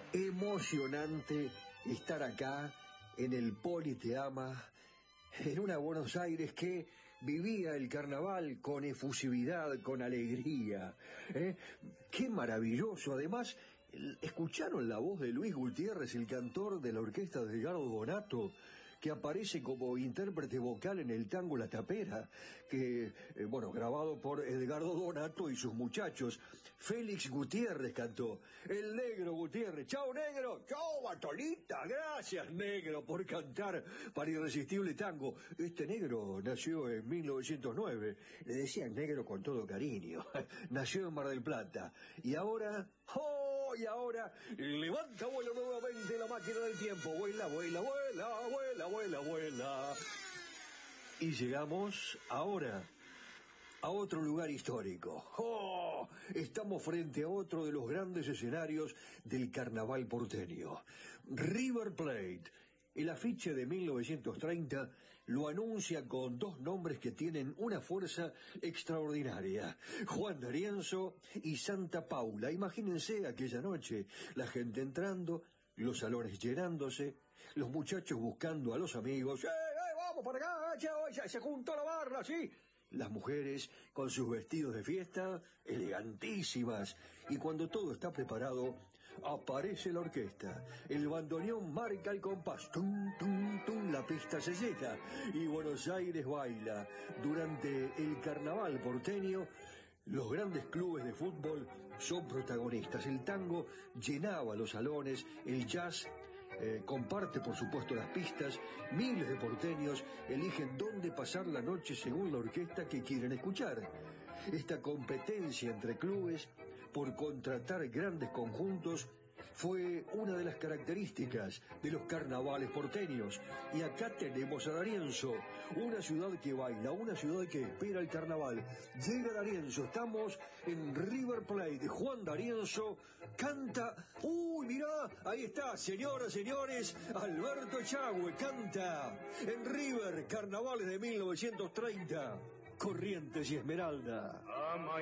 Emocionante estar acá en el Politeama, en una Buenos Aires que vivía el carnaval con efusividad, con alegría. Qué maravilloso. Además, ¿escucharon la voz de Luis Gutiérrez, el cantor de la orquesta de Edgardo Donato, que aparece como intérprete vocal en el tango La Tapera, que, grabado por Edgardo Donato y sus muchachos? Félix Gutiérrez cantó, el Negro Gutiérrez. ¡Chao, Negro! ¡Chao, Batolita! Gracias, Negro, por cantar para Irresistible Tango. Este Negro nació en 1909. Le decían Negro con todo cariño. Nació en Mar del Plata. Y ahora... ¡oh! Y ahora levanta vuelo nuevamente la máquina del tiempo. Vuela, vuela, vuela, vuela, vuela, vuela. Y llegamos ahora a otro lugar histórico. ¡Oh! Estamos frente a otro de los grandes escenarios del carnaval porteño. River Plate. El afiche de 1930 lo anuncia con dos nombres que tienen una fuerza extraordinaria: Juan D'Arienzo y Santa Paula. Imagínense aquella noche, la gente entrando, los salones llenándose, los muchachos buscando a los amigos. Vamos para acá! Se juntó la barra, ¿sí? Las mujeres con sus vestidos de fiesta, elegantísimas. Y cuando todo está preparado, aparece la orquesta. El bandoneón marca el compás. Tum, tum, tum, la pista se llena. Y Buenos Aires baila. Durante el carnaval porteño, los grandes clubes de fútbol son protagonistas. El tango llenaba los salones, el jazz comparte, por supuesto, las pistas. Miles de porteños eligen dónde pasar la noche según la orquesta que quieren escuchar. Esta competencia entre clubes por contratar grandes conjuntos fue una de las características de los carnavales porteños. Y acá tenemos a D'Arienzo, una ciudad que baila, una ciudad que espera el carnaval. Llega D'Arienzo, estamos en River Plate. Juan D'Arienzo canta. ¡Uy, mirá! Ahí está, señoras, señores, Alberto Echagüe canta en River, carnavales de 1930, Corrientes y Esmeralda.